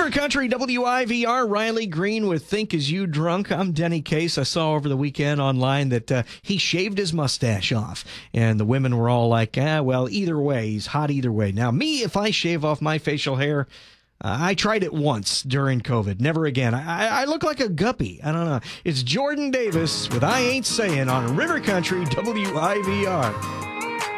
River Country WIVR, Riley Green with Think Is You Drunk. I'm Denny Case. I saw over the weekend online that he shaved his mustache off. And the women were all like, well, either way, he's hot either way. Now, me, if I shave off my facial hair, I tried it once during COVID. Never again. I look like a guppy. I don't know. It's Jordan Davis with I Ain't Saying on River Country WIVR.